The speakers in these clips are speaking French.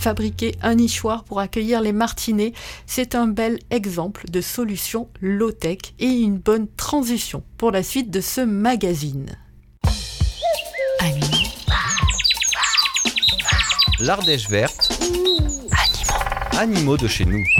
Fabriquer un nichoir pour accueillir les martinets, c'est un bel exemple de solution low-tech et une bonne transition pour la suite de ce magazine. Animaux. L'Ardèche verte. Animaux de chez nous.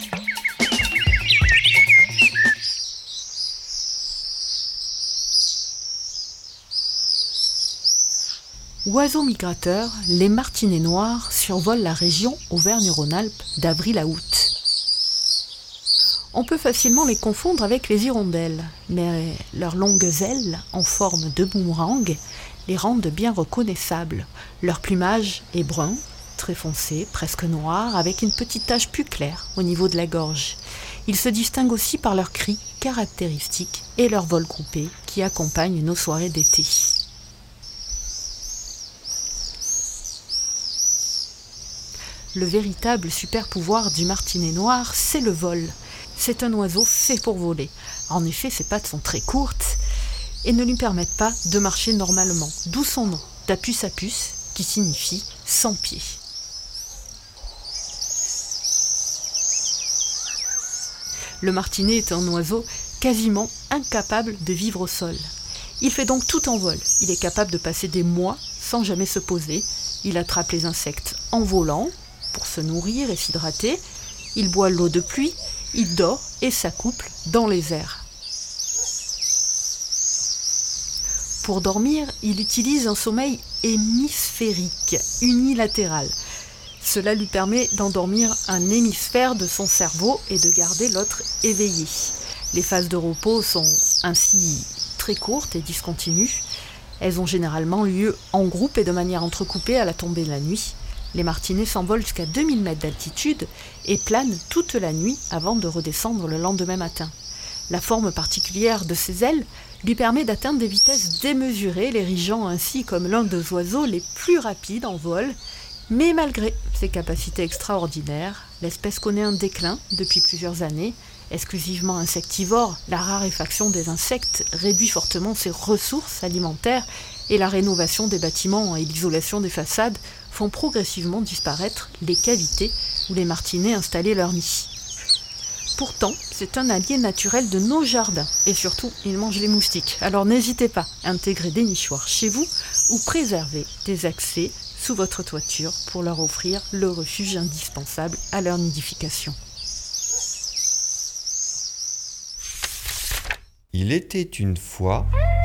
Oiseaux migrateurs, les martinets noirs survolent la région Auvergne-Rhône-Alpes d'avril à août. On peut facilement les confondre avec les hirondelles, mais leurs longues ailes en forme de boomerang les rendent bien reconnaissables. Leur plumage est brun, très foncé, presque noir, avec une petite tache plus claire au niveau de la gorge. Ils se distinguent aussi par leurs cris caractéristiques et leur vol groupé qui accompagnent nos soirées d'été. Le véritable super pouvoir du martinet noir, c'est le vol. C'est un oiseau fait pour voler. En effet, ses pattes sont très courtes et ne lui permettent pas de marcher normalement, d'où son nom, d'apus à puce, qui signifie sans pied. Le martinet est un oiseau quasiment incapable de vivre au sol. Il fait donc tout en vol. Il est capable de passer des mois sans jamais se poser. Il attrape les insectes en volant pour se nourrir et s'hydrater. Il boit l'eau de pluie, il dort et s'accouple dans les airs. Pour dormir, il utilise un sommeil hémisphérique, unilatéral. Cela lui permet d'endormir un hémisphère de son cerveau et de garder l'autre éveillé. Les phases de repos sont ainsi très courtes et discontinues. Elles ont généralement lieu en groupe et de manière entrecoupée à la tombée de la nuit. Les martinets s'envolent jusqu'à 2000 mètres d'altitude et planent toute la nuit avant de redescendre le lendemain matin. La forme particulière de ses ailes lui permet d'atteindre des vitesses démesurées, l'érigeant ainsi comme l'un des oiseaux les plus rapides en vol. Mais malgré ses capacités extraordinaires, l'espèce connaît un déclin depuis plusieurs années. Exclusivement insectivore, la raréfaction des insectes réduit fortement ses ressources alimentaires et la rénovation des bâtiments et l'isolation des façades font progressivement disparaître les cavités où les martinets installaient leur nid. Pourtant, c'est un allié naturel de nos jardins et surtout, il mange les moustiques. Alors n'hésitez pas à intégrer des nichoirs chez vous ou préserver des accès sous votre toiture pour leur offrir le refuge indispensable à leur nidification. Il était une fois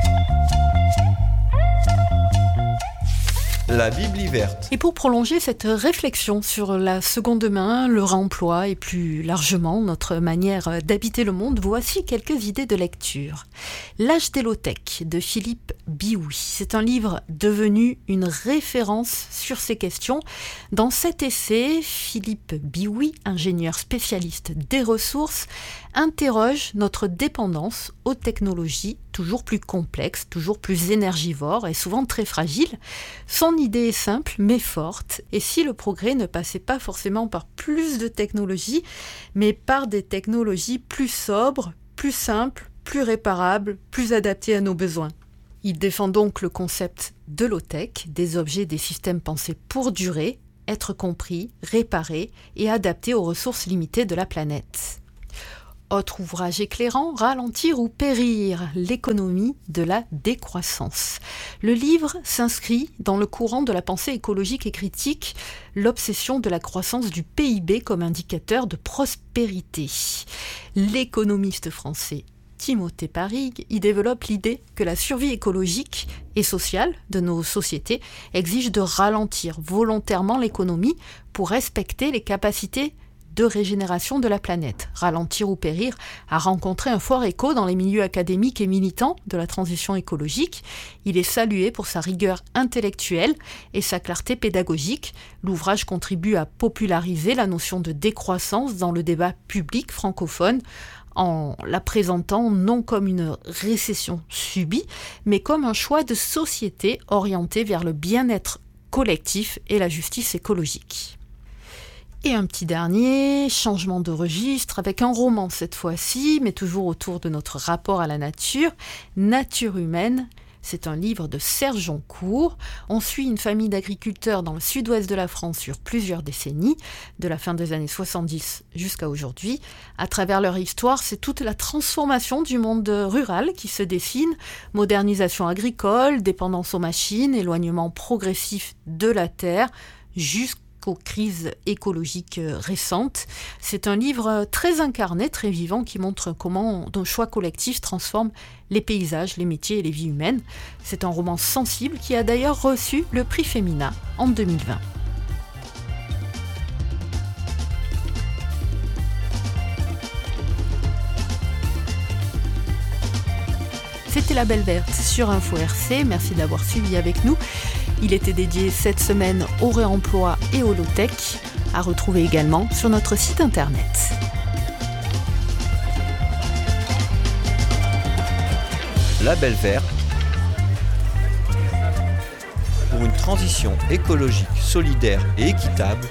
la Bibli verte. Et pour prolonger cette réflexion sur la seconde main, le réemploi et plus largement notre manière d'habiter le monde, voici quelques idées de lecture. L'âge des low-tech de Philippe Biouy. C'est un livre devenu une référence sur ces questions. Dans cet essai, Philippe Biouy, ingénieur spécialiste des ressources, interroge notre dépendance aux technologies toujours plus complexes, toujours plus énergivores et souvent très fragiles. Son idée est simple mais forte, et si le progrès ne passait pas forcément par plus de technologies, mais par des technologies plus sobres, plus simples, plus réparables, plus adaptées à nos besoins. Il défend donc le concept de low-tech, des objets, des systèmes pensés pour durer, être compris, réparés et adaptés aux ressources limitées de la planète. Autre ouvrage éclairant, Ralentir ou périr, l'économie de la décroissance. Le livre s'inscrit dans le courant de la pensée écologique et critique, l'obsession de la croissance du PIB comme indicateur de prospérité. L'économiste français Timothée Parrig y développe l'idée que la survie écologique et sociale de nos sociétés exige de ralentir volontairement l'économie pour respecter les capacités de régénération de la planète. Ralentir ou périr a rencontré un fort écho dans les milieux académiques et militants de la transition écologique. Il est salué pour sa rigueur intellectuelle et sa clarté pédagogique. L'ouvrage contribue à populariser la notion de décroissance dans le débat public francophone, en la présentant non comme une récession subie, mais comme un choix de société orienté vers le bien-être collectif et la justice écologique. Et un petit dernier, changement de registre, avec un roman cette fois-ci, mais toujours autour de notre rapport à la nature, Nature humaine, C'est un livre de Serge Joncourt. On suit une famille d'agriculteurs dans le sud-ouest de la France sur plusieurs décennies, de la fin des années 70 jusqu'à aujourd'hui. À travers leur histoire, c'est toute la transformation du monde rural qui se dessine. Modernisation agricole, dépendance aux machines, éloignement progressif de la terre, jusqu'aux crises écologiques récentes. C'est un livre très incarné, très vivant, qui montre comment nos choix collectifs transforment les paysages, les métiers et les vies humaines. C'est un roman sensible qui a d'ailleurs reçu le prix Femina en 2020. C'était La Belle Verte sur Info RC. Merci de l'avoir suivi avec nous. Il était dédié cette semaine au réemploi et au low-tech, à retrouver également sur notre site internet. La Belle Verte, pour une transition écologique, solidaire et équitable.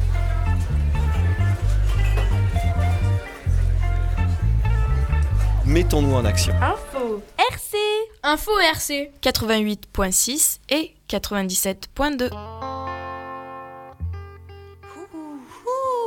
Mettons-nous en action. Info RC 88.6 et 97.2.